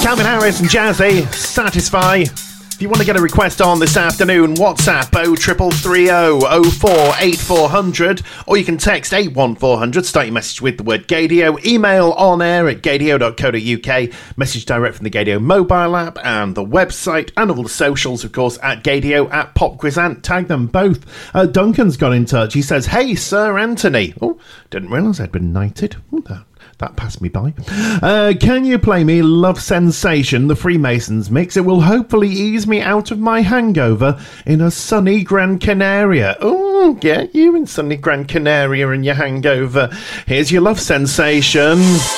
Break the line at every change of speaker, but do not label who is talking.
Calvin Harris and Jazzy, Satisfy. If you want to get a request on this afternoon, WhatsApp 03330 048400, or you can text 81400, start your message with the word Gaydio, email on air at gaydio.co.uk, message direct from the Gaydio mobile app and the website, and all the socials, of course, at Gaydio, at Popquizant. Tag them both. Duncan's got in touch. He says, "Hey, Sir Anthony." Oh, didn't realise I'd been knighted. That passed me by. Can you play me Love Sensation, the Freemasons mix? It will hopefully ease me out of my hangover in a sunny Gran Canaria. Oh, get you in sunny Gran Canaria and your hangover. Here's your Love Sensation.